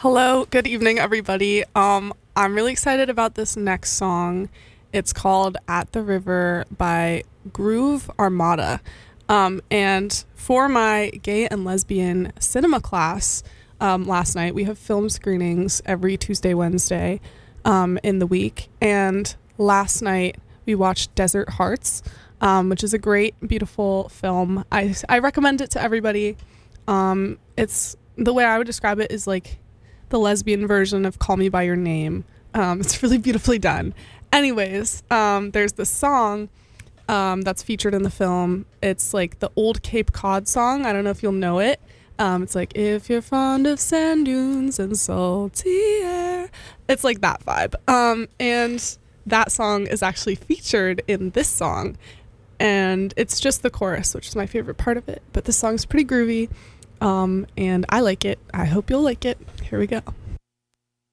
Hello, good evening, everybody. I'm really excited about this next song. It's called At the River by Groove Armada. And for my gay and lesbian cinema class last night, we have film screenings every Tuesday, Wednesday in the week. And last night we watched Desert Hearts, which is a great, beautiful film. I recommend it to everybody. It's the way I would describe it is like the lesbian version of Call Me By Your Name. It's really beautifully done. Anyways, there's this song that's featured in the film. It's like the old Cape Cod song. I don't know if you'll know it. It's like, if you're fond of sand dunes and salty air. It's like that vibe. And that song is actually featured in this song. And it's just the chorus, which is my favorite part of it. But the song's pretty groovy. And I like it. I hope you'll like it. Here we go.